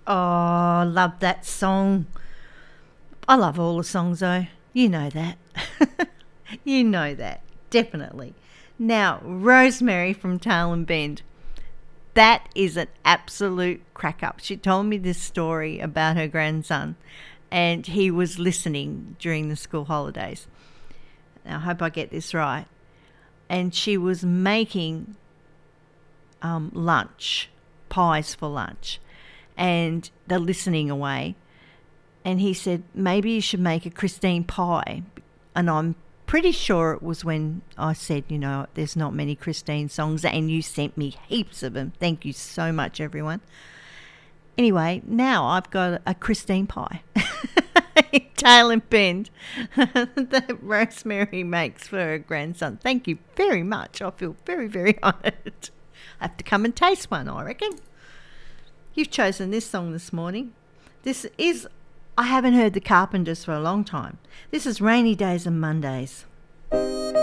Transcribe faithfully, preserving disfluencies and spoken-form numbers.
Oh, love that song. I love all the songs though. You know that. You know that. Definitely. Now, Rosemary from Tail and Bend. That is an absolute crack up. She told me this story about her grandson and he was listening during the school holidays. Now, I hope I get this right. And she was making um, lunch, pies for lunch, and they're listening away. And he said, maybe you should make a Christine pie. And I'm pretty sure it was when I said, you know, there's not many Christine songs, and you sent me heaps of them. Thank you so much, everyone. Anyway, now I've got a Christine pie. Tail and Bend that Rosemary makes for her grandson. Thank you very much. I feel very, very honoured. I have to come and taste one, I reckon. You've chosen this song this morning. This is, I haven't heard the Carpenters for a long time. This is Rainy Days and Mondays.